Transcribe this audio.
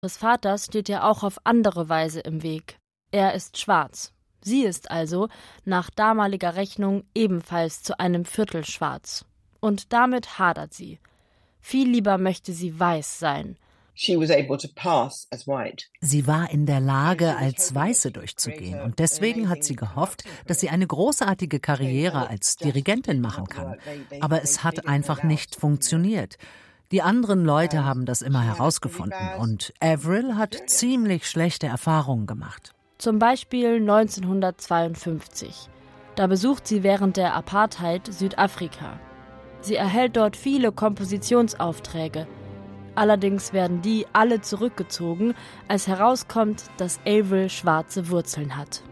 Ihres Vaters steht ja auch auf andere Weise im Weg. Er ist schwarz. Sie ist also, nach damaliger Rechnung, ebenfalls zu einem Viertel schwarz. Und damit hadert sie. Viel lieber möchte sie weiß sein. Sie war in der Lage, als Weiße durchzugehen. Und deswegen hat sie gehofft, dass sie eine großartige Karriere als Dirigentin machen kann. Aber es hat einfach nicht funktioniert. Die anderen Leute haben das immer herausgefunden. Und Avril hat ziemlich schlechte Erfahrungen gemacht. Zum Beispiel 1952. Da besucht sie während der Apartheid Südafrika. Sie erhält dort viele Kompositionsaufträge. Allerdings werden die alle zurückgezogen, als herauskommt, dass Avril schwarze Wurzeln hat.